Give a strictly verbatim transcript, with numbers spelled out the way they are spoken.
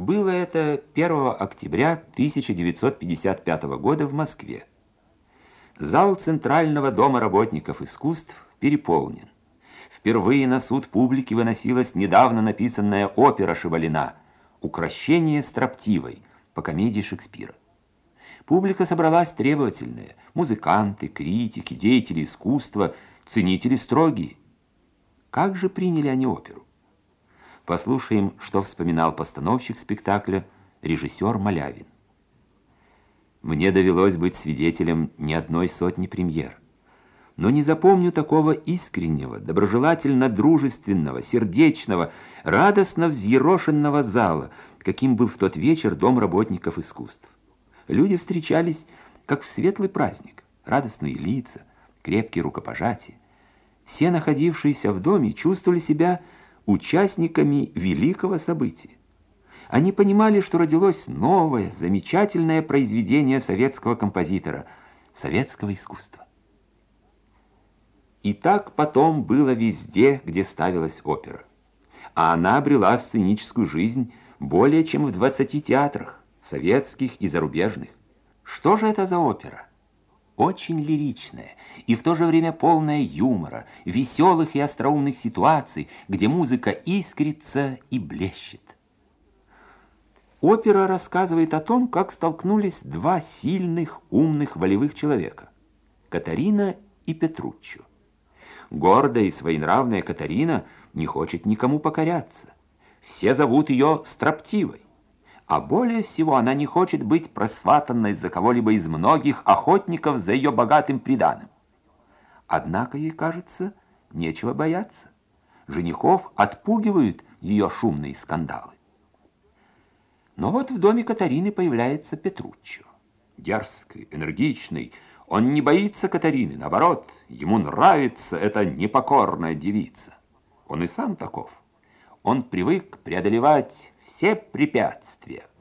Было это первого октября тысяча девятьсот пятьдесят пятого года в Москве. Зал Центрального дома работников искусств переполнен. Впервые на суд публики выносилась недавно написанная опера Шибалина «Укрощение строптивой» по комедии Шекспира. Публика собралась требовательная: музыканты, критики, деятели искусства, ценители строгие. Как же приняли они оперу? Послушаем, что вспоминал постановщик спектакля, режиссер Малявин. Мне довелось быть свидетелем не одной сотни премьер, но не запомню такого искреннего, доброжелательно-дружественного, сердечного, радостно взъерошенного зала, каким был в тот вечер Дом работников искусств. Люди встречались, как в светлый праздник, радостные лица, крепкие рукопожатия. Все находившиеся в доме чувствовали себя участниками великого события. Они понимали, что родилось новое, замечательное произведение советского композитора, советского искусства. И так потом было везде, где ставилась опера. А она обрела сценическую жизнь более чем в двадцати театрах, советских и зарубежных. Что же это за опера? Очень лиричная и в то же время полная юмора, веселых и остроумных ситуаций, где музыка искрится и блещет. Опера рассказывает о том, как столкнулись два сильных, умных, волевых человека – Катарина и Петруччо. Гордая и своенравная Катарина не хочет никому покоряться. Все зовут ее строптивой. А более всего она не хочет быть просватанной за кого-либо из многих охотников за ее богатым приданым. Однако ей кажется, нечего бояться. Женихов отпугивают ее шумные скандалы. Но вот в доме Катарины появляется Петруччо. Дерзкий, энергичный, он не боится Катарины, наоборот, ему нравится эта непокорная девица. Он и сам таков. Он привык преодолевать все препятствия.